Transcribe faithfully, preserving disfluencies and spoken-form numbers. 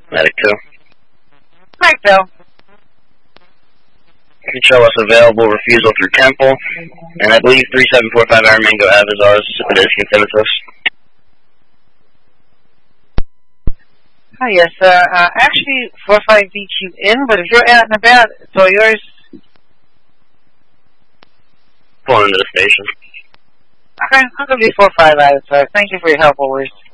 Medic two. Hi, Phil. You can show us available refusal through Temple, and I believe three seven four five Aramingo Ave is ours. It is, you can send it to us. Hi, yes, uh, uh, actually, four five V Q in, but if you're out and about, it's all yours. Pulling into the station. Okay, I'm going to be four five out, so thank you for your help always.